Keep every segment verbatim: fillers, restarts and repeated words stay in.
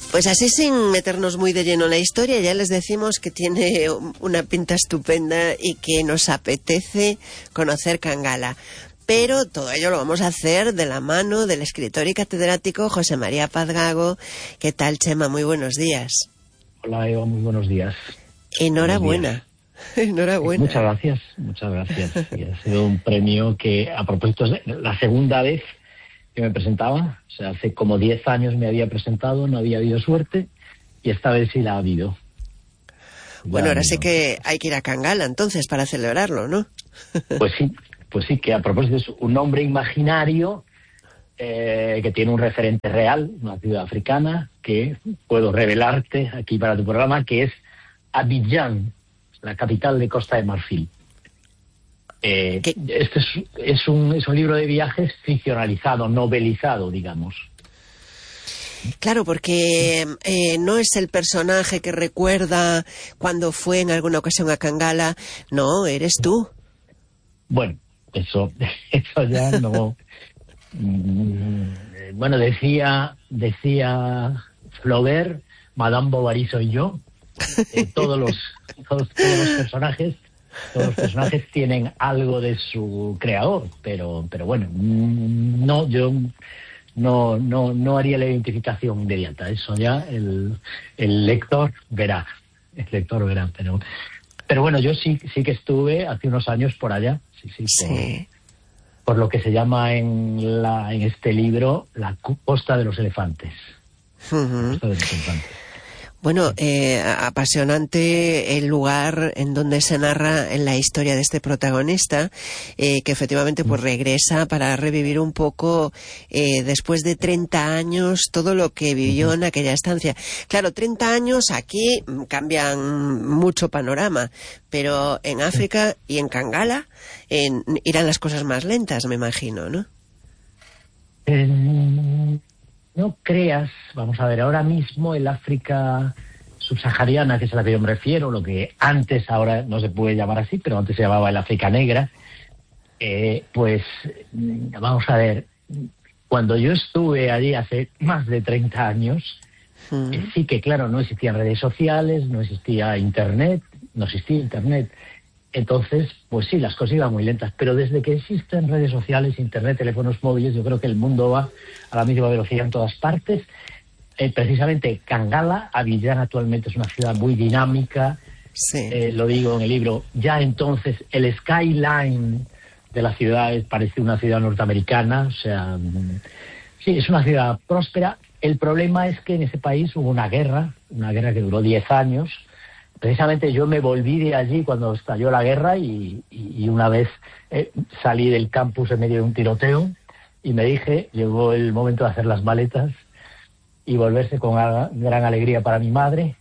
Pues así, sin meternos muy de lleno en la historia, ya les decimos que tiene una pinta estupenda y que nos apetece conocer Cangala. Pero todo ello lo vamos a hacer de la mano del escritor y catedrático José María Paz Gago. ¿Qué tal, Chema? Muy buenos días. Hola, Eva, muy buenos días. Enhorabuena. Enhorabuena. Muchas gracias, muchas gracias. Y ha sido un premio que, a propósito, es la segunda vez que me presentaba. O sea, hace como diez años me había presentado, no había habido suerte, y esta vez sí la ha habido. Bueno, ya ahora sí que hay que ir a Cangala, entonces, para celebrarlo, ¿no? Pues sí, pues sí, que a propósito es un nombre imaginario eh, que tiene un referente real, una ciudad africana, que puedo revelarte aquí para tu programa, que es Abidjan, la capital de Costa de Marfil. Eh, este es, es, un, es un libro de viajes ficcionalizado, novelizado, digamos. Claro, porque eh, no es el personaje que recuerda cuando fue en alguna ocasión a Cangala, no, eres tú. Bueno, eso, eso ya no... Bueno, decía, decía Flaubert, Madame Bovary soy yo. Eh, todos los todos, todos los personajes todos los personajes tienen algo de su creador, pero pero bueno, no yo no no no haría la identificación inmediata. Eso ya el, el lector verá, el lector verá, pero pero bueno, yo sí sí que estuve hace unos años por allá, sí sí, por, sí. por lo que se llama en la en este libro la Costa de los Elefantes. Uh-huh. La Costa de los Elefantes. Bueno, eh, apasionante el lugar en donde se narra en la historia de este protagonista, eh, que efectivamente pues regresa para revivir un poco, eh, después de treinta años, todo lo que vivió en aquella estancia. Claro, treinta años aquí cambian mucho panorama, pero en África y en Cangala eh, irán las cosas más lentas, me imagino, ¿no? Eh... No creas, vamos a ver, ahora mismo el África subsahariana, que es a la que yo me refiero, lo que antes, ahora no se puede llamar así, pero antes se llamaba el África Negra, eh, pues vamos a ver, cuando yo estuve allí hace más de treinta años, mm. eh, sí que claro, no existían redes sociales, no existía Internet, no existía Internet. Entonces, pues sí, las cosas iban muy lentas, pero desde que existen redes sociales, internet, teléfonos móviles, yo creo que el mundo va a la misma velocidad en todas partes. Eh, precisamente Cangala, Abidjan actualmente es una ciudad muy dinámica, sí. eh, lo digo en el libro, ya entonces el skyline de la ciudad parece una ciudad norteamericana, o sea, sí, es una ciudad próspera. El problema es que en ese país hubo una guerra, una guerra que duró diez años. Precisamente yo me volví de allí cuando estalló la guerra y, y, y una vez eh, salí del campus en medio de un tiroteo y me dije, llegó el momento de hacer las maletas y volverse con a, gran alegría para mi madre.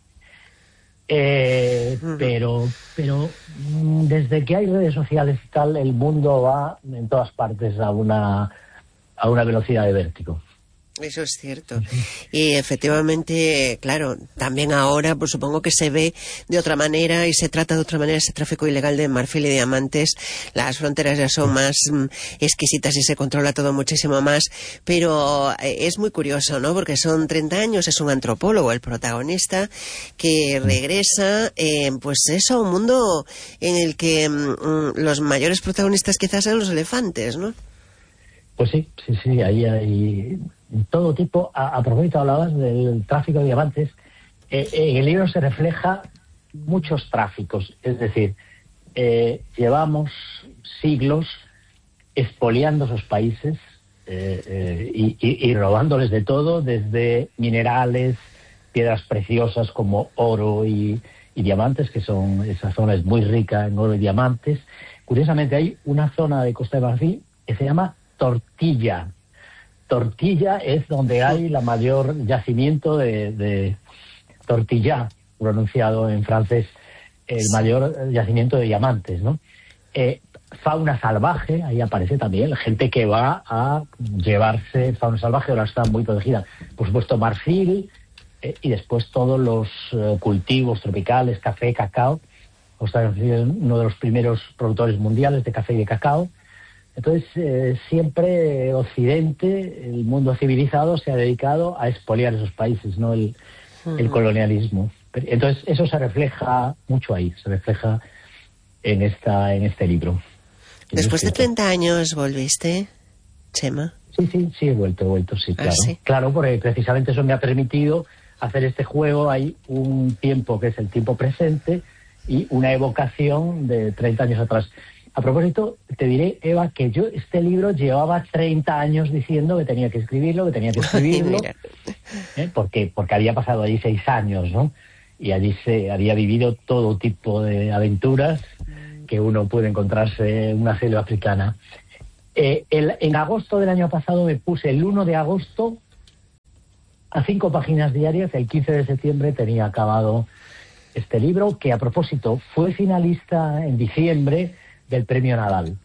Eh, uh-huh. pero, pero desde que hay redes sociales y tal, el mundo va en todas partes a una, a una velocidad de vértigo. Eso es cierto. Y efectivamente, claro, también ahora pues supongo que se ve de otra manera y se trata de otra manera ese tráfico ilegal de marfil y diamantes. Las fronteras ya son más mm, exquisitas y se controla todo muchísimo más. Pero eh, es muy curioso, ¿no? Porque son treinta años, es un antropólogo el protagonista que regresa, eh, pues eso, a un mundo en el que mm, los mayores protagonistas quizás sean los elefantes, ¿no? Pues sí, sí, sí, ahí hay todo tipo. A, a propósito, hablabas del tráfico de diamantes. Eh, en el libro se refleja muchos tráficos, es decir, eh, llevamos siglos expoliando esos países eh, eh, y, y, y robándoles de todo, desde minerales, piedras preciosas como oro y, y diamantes, que son, esa zona es muy rica en oro y diamantes. Curiosamente hay una zona de Costa de Marfil que se llama Tortilla. Tortilla es donde hay la mayor yacimiento de, de Tortilla, pronunciado en francés, el mayor yacimiento de diamantes, ¿no? Eh, fauna salvaje, ahí aparece también, gente que va a llevarse fauna salvaje, ahora está muy protegida. Por supuesto, marfil, eh, y después todos los eh, cultivos tropicales, café, cacao. Costa de Marfil es uno de los primeros productores mundiales de café y de cacao. Entonces, eh, siempre Occidente, el mundo civilizado, se ha dedicado a expoliar esos países, no el, uh-huh. el colonialismo. Entonces, eso se refleja mucho ahí, se refleja en esta en este libro. Después de treinta años volviste, Chema. Sí, sí, sí, he vuelto, he vuelto, sí, claro. Ah, ¿sí? Claro, porque precisamente eso me ha permitido hacer este juego. Hay un tiempo que es el tiempo presente y una evocación de treinta años atrás. A propósito, te diré, Eva, que yo este libro llevaba treinta años diciendo que tenía que escribirlo, que tenía que escribirlo, ¿eh? porque, porque había pasado allí seis años, ¿no? Y allí se había vivido todo tipo de aventuras que uno puede encontrarse en una selva africana. Eh, el, en agosto del año pasado me puse el uno de agosto a cinco páginas diarias. El quince de septiembre tenía acabado este libro, que a propósito fue finalista en diciembre del premio Nadal,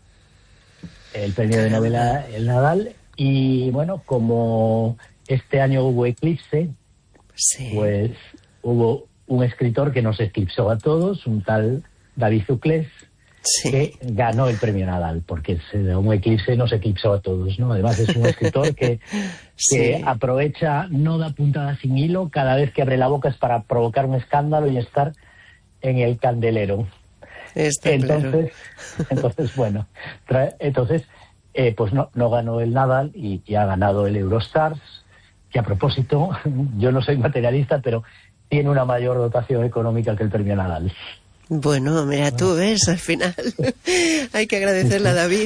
el premio de novela el Nadal. Y bueno, como este año hubo eclipse, sí. pues hubo un escritor que nos eclipsó a todos, un tal David Zuclés, sí. que ganó el premio Nadal, porque un eclipse nos eclipsó a todos, ¿no? Además es un escritor que, sí. que aprovecha, no da puntada sin hilo, cada vez que abre la boca es para provocar un escándalo y estar en el candelero. Está entonces, claro. entonces bueno, trae, entonces eh, pues no, no ganó el Nadal y, y ha ganado el Eurostars, que a propósito, yo no soy materialista, pero tiene una mayor dotación económica que el premio Nadal. Bueno, mira, tú ves, al final hay que agradecerle a David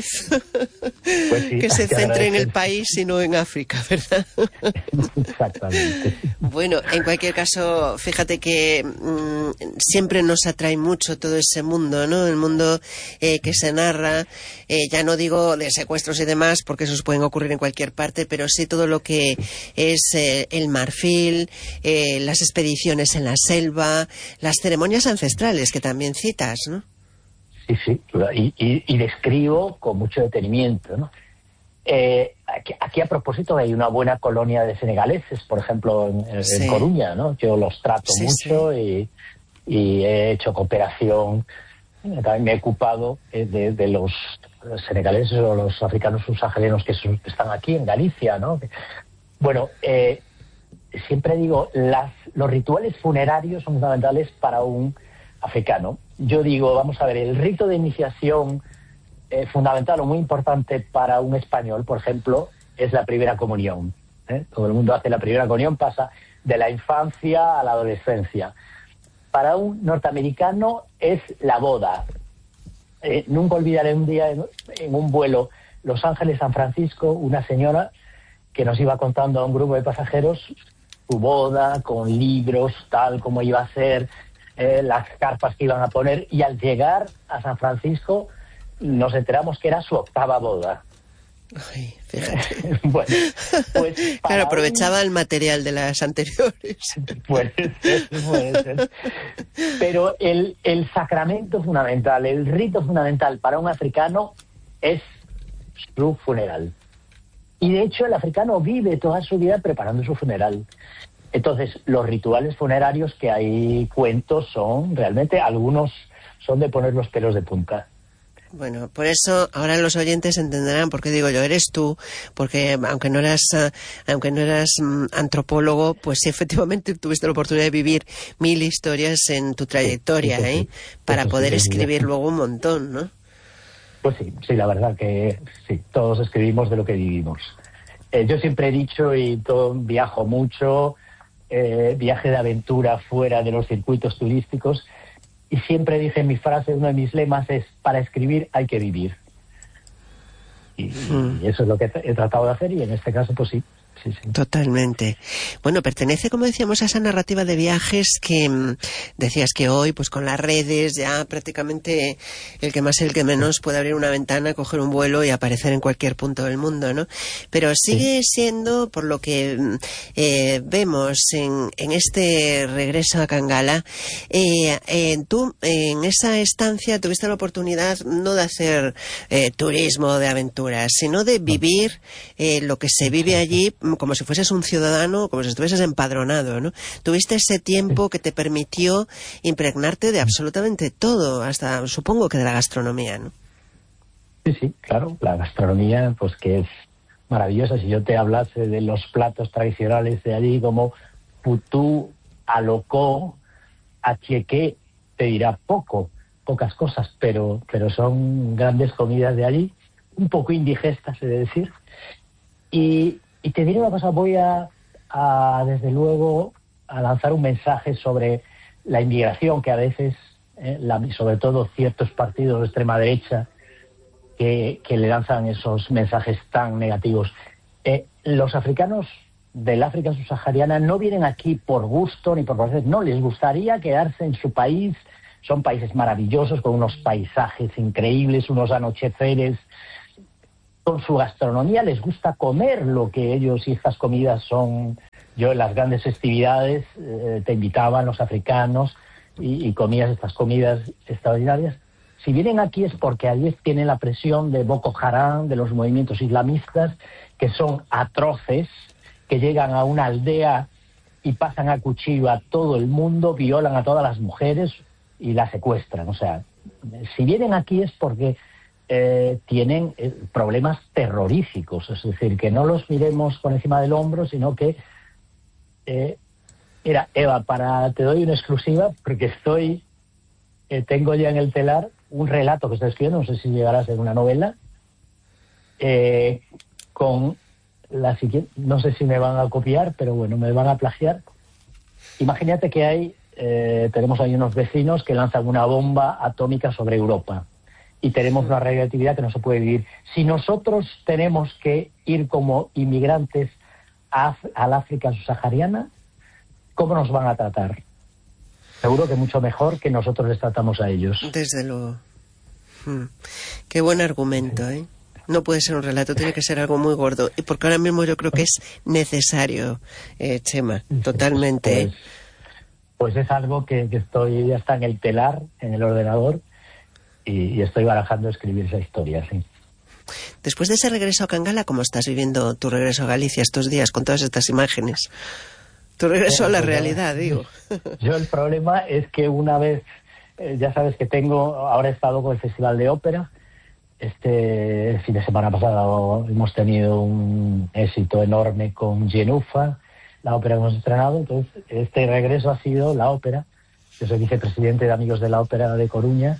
pues sí, que se que centre agradecer. en el país y no en África, ¿verdad? Exactamente. Bueno, en cualquier caso, fíjate que mmm, siempre nos atrae mucho todo ese mundo, ¿no? El mundo eh, que se narra, eh, ya no digo de secuestros y demás, porque esos pueden ocurrir en cualquier parte, pero sí todo lo que es eh, el marfil, eh, las expediciones en la selva, las ceremonias ancestrales, que también también citas, ¿no? Sí, sí, y, y, y describo con mucho detenimiento, ¿no? Eh, aquí, aquí a propósito hay una buena colonia de senegaleses, por ejemplo, en, sí. en Coruña, ¿no? Yo los trato sí, mucho sí. Y, y he hecho cooperación, también me he ocupado de, de los senegaleses o los africanos subsaharianos que, son, que están aquí en Galicia, ¿no? Bueno, eh, siempre digo, las, los rituales funerarios son fundamentales para un africano. Yo digo, vamos a ver, el rito de iniciación eh, fundamental o muy importante para un español, por ejemplo, es la primera comunión. ¿eh? Todo el mundo hace la primera comunión, pasa de la infancia a la adolescencia. Para un norteamericano es la boda. Eh, nunca olvidaré un día en, en un vuelo Los Ángeles-San Francisco, una señora que nos iba contando a un grupo de pasajeros su boda, con libros, tal como iba a ser, Eh, las carpas que iban a poner, y al llegar a San Francisco nos enteramos que era su octava boda. Ay, fíjate. Bueno, pues claro, aprovechaba un... el material de las anteriores. Puede ser, puede ser. Pero el, el sacramento fundamental, el rito fundamental para un africano es su funeral. Y de hecho el africano vive toda su vida preparando su funeral. Entonces, los rituales funerarios que hay cuentos son, realmente, algunos son de poner los pelos de punta. Bueno, por eso ahora los oyentes entenderán por qué digo yo, eres tú, porque aunque no eras uh, aunque no eras um, antropólogo, pues sí, efectivamente tuviste la oportunidad de vivir mil historias en tu trayectoria, sí, sí, sí, ¿eh? Sí, para sí, poder sí, escribir sí. luego un montón, ¿no? Pues sí, sí, la verdad que sí, todos escribimos de lo que vivimos. Eh, yo siempre he dicho, y todo, viajo mucho, Eh, viaje de aventura fuera de los circuitos turísticos, y siempre dije mi frase, uno de mis lemas es: para escribir hay que vivir. Y, mm. y eso es lo que he tratado de hacer, y en este caso pues sí. Sí, sí. Totalmente. Bueno, pertenece, como decíamos, a esa narrativa de viajes que mmm, decías que hoy, pues con las redes, ya prácticamente el que más, el que menos puede abrir una ventana, coger un vuelo y aparecer en cualquier punto del mundo, ¿no? Pero sigue sí. siendo, por lo que eh, vemos en, en este regreso a Kangala, eh, eh, tú en esa estancia tuviste la oportunidad no de hacer eh, turismo de aventuras, sino de vivir eh, lo que se vive allí, como si fueses un ciudadano, como si estuvieses empadronado, ¿no? Tuviste ese tiempo que te permitió impregnarte de absolutamente todo, hasta supongo que de la gastronomía, ¿no? Sí, sí, claro, la gastronomía, pues que es maravillosa. Si yo te hablase de los platos tradicionales de allí, como putú, alocó, achiequé, te dirá poco, pocas cosas, pero, pero son grandes comidas de allí, un poco indigestas, he de decir. Y, y te diré una cosa, voy a, a, desde luego, a lanzar un mensaje sobre la inmigración, que a veces, eh, la, sobre todo ciertos partidos de extrema derecha, que, que le lanzan esos mensajes tan negativos. Eh, los africanos del África subsahariana no vienen aquí por gusto ni por placer, no, les gustaría quedarse en su país. Son países maravillosos, con unos paisajes increíbles, unos anocheceres. Con su gastronomía les gusta comer lo que ellos, y estas comidas son... Yo en las grandes festividades eh, te invitaban los africanos y, y comías estas comidas extraordinarias. Si vienen aquí es porque allí tienen la presión de Boko Haram, de los movimientos islamistas, que son atroces, que llegan a una aldea y pasan a cuchillo a todo el mundo, violan a todas las mujeres y las secuestran. O sea, si vienen aquí es porque eh, tienen eh, problemas terroríficos. Es decir, que no los miremos por encima del hombro, sino que... Eh, mira, Eva, para te doy una exclusiva, porque estoy... Eh, tengo ya en el telar un relato que estoy escribiendo, no sé si llegará a ser una novela, eh, con la siguiente, no sé si me van a copiar, pero bueno, me van a plagiar. Imagínate que hay, eh, tenemos ahí unos vecinos que lanzan una bomba atómica sobre Europa y tenemos una radioactividad que no se puede vivir. Si nosotros tenemos que ir como inmigrantes a, al África subsahariana, ¿cómo nos van a tratar? Seguro que mucho mejor que nosotros les tratamos a ellos. Desde luego. Hmm. Qué buen argumento, ¿eh? No puede ser un relato, tiene que ser algo muy gordo. Y porque ahora mismo yo creo que es necesario, eh, Chema, totalmente. Pues, pues es algo que, que estoy, ya está en el telar, en el ordenador, y, y estoy barajando escribir esa historia, sí. Después de ese regreso a Cangala, ¿cómo estás viviendo tu regreso a Galicia estos días con todas estas imágenes? Tu regreso a la realidad, digo. Yo el problema es que una vez, eh, ya sabes que tengo, ahora he estado con el Festival de Ópera. Este fin de semana pasado hemos tenido un éxito enorme con Genufa, la ópera que hemos estrenado. Entonces, este regreso ha sido la ópera. Yo soy vicepresidente de Amigos de la Ópera de Coruña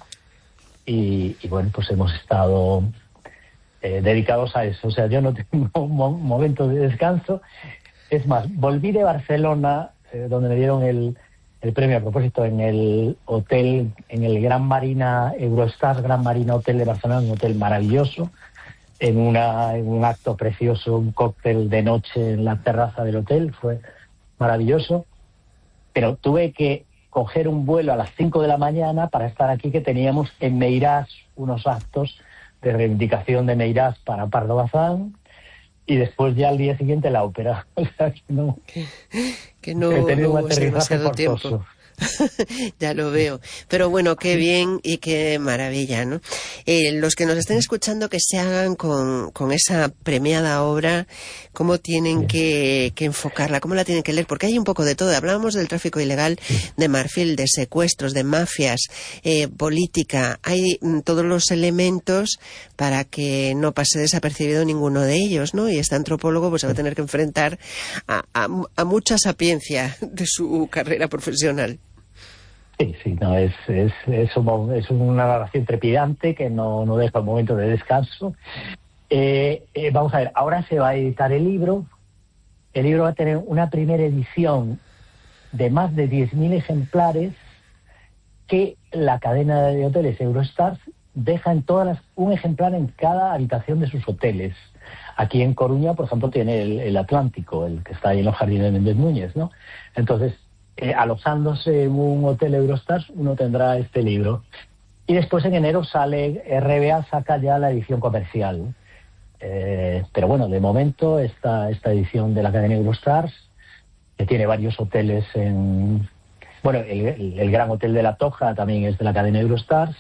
y, y bueno, pues hemos estado eh, dedicados a eso. O sea, yo no tengo un mo- momento de descanso. Es más, volví de Barcelona, eh, donde me dieron el, el premio a propósito en el hotel, en el Gran Marina, Eurostars Gran Marina Hotel de Barcelona, un hotel maravilloso, en, una, en un acto precioso, un cóctel de noche en la terraza del hotel, fue maravilloso, pero tuve que coger un vuelo a las cinco de la mañana para estar aquí, que teníamos en Meirás unos actos de reivindicación de Meirás para Pardo Bazán, y después ya al día siguiente la ópera. O sea, que no, que, que no, he tenido no un hubo aterrizaje demasiado forzoso. tiempo. Ya lo veo. Pero bueno, qué bien y qué maravilla, ¿no? Eh, los que nos estén escuchando, que se hagan con, con esa premiada obra, cómo tienen que, que enfocarla, cómo la tienen que leer, porque hay un poco de todo. Hablábamos del tráfico ilegal de marfil, de secuestros, de mafias, eh, política. Hay mm, todos los elementos para que no pase desapercibido ninguno de ellos, ¿no? Y este antropólogo pues se va a tener que enfrentar a, a, a mucha sapiencia de su carrera profesional. Sí, sí, no, es, es, es, un, es una narración trepidante que no, no deja un momento de descanso. Eh, eh, vamos a ver, ahora se va a editar el libro. El libro va a tener una primera edición de más de diez mil ejemplares que la cadena de hoteles Eurostars deja en todas las, un ejemplar en cada habitación de sus hoteles. Aquí en Coruña, por ejemplo, tiene el, el Atlántico, el que está ahí en los jardines de Méndez Núñez, ¿no? Entonces, eh, alojándose en un hotel Eurostars, uno tendrá este libro. Y después en enero sale, R B A saca ya la edición comercial. Eh, pero bueno, de momento esta, esta edición de la cadena Eurostars, que tiene varios hoteles en... Bueno, el, el, el Gran Hotel de la Toja también es de la cadena Eurostars,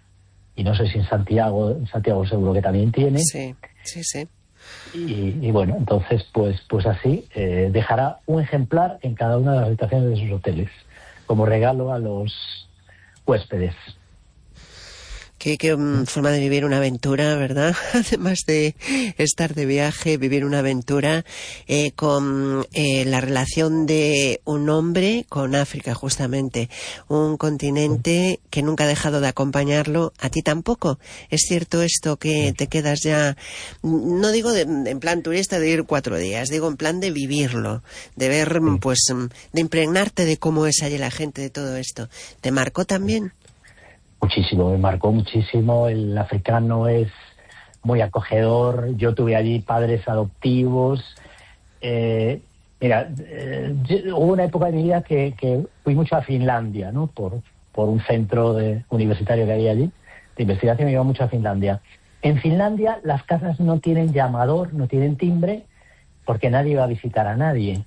y no sé si en Santiago, en Santiago seguro que también tiene. Sí, sí, sí. Y, y bueno, entonces pues pues así eh, dejará un ejemplar en cada una de las habitaciones de sus hoteles como regalo a los huéspedes. Qué, qué um, forma de vivir una aventura, ¿verdad? Además de estar de viaje, vivir una aventura eh, con eh, la relación de un hombre con África, justamente. Un continente que nunca ha dejado de acompañarlo, a ti tampoco. ¿Es cierto esto que te quedas ya, no digo de, en plan turista de ir cuatro días, digo en plan de vivirlo, de ver, pues, de impregnarte de cómo es allí la gente, de todo esto? ¿Te marcó también? Muchísimo, me marcó muchísimo. El africano es muy acogedor. Yo tuve allí padres adoptivos. Eh, mira, eh, hubo una época de mi vida que, que fui mucho a Finlandia, ¿no? Por, por un centro de, universitario que había allí, de investigación, me iba mucho a Finlandia. En Finlandia las casas no tienen llamador, no tienen timbre, porque nadie va a visitar a nadie.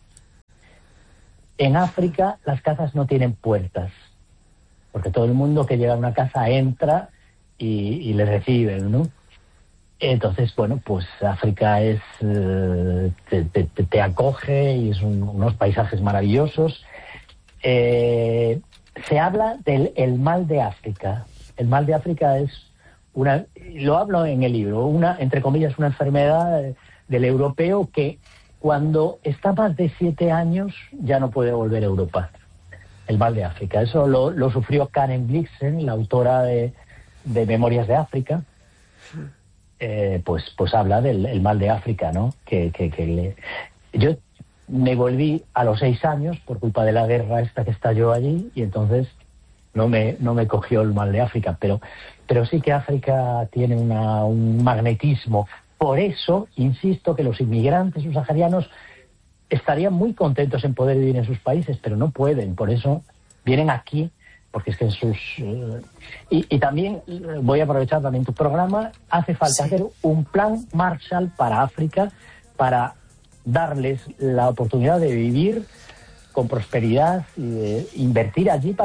En África las casas no tienen puertas, porque todo el mundo que llega a una casa entra y, y le reciben, ¿no? Entonces, bueno, pues África es eh, te, te, te acoge y es un, unos paisajes maravillosos. Eh, se habla del el mal de África. El mal de África es una, lo hablo en el libro, una, entre comillas, una enfermedad del europeo que cuando está más de siete años ya no puede volver a Europa. El mal de África. Eso lo, lo sufrió Karen Blixen, la autora de, de Memorias de África. Eh, pues, pues habla del el mal de África, ¿no? Que, que, que le... Yo me volví a los seis años por culpa de la guerra esta que estalló allí y entonces no me, no me cogió el mal de África, pero, pero sí que África tiene una, un magnetismo. Por eso, insisto, que los inmigrantes subsaharianos estarían muy contentos en poder vivir en sus países, pero no pueden, por eso vienen aquí, porque es que en sus... Uh, y, y también, voy a aprovechar también tu programa, hace falta sí. hacer un plan Marshall para África, para darles la oportunidad de vivir con prosperidad y de invertir allí para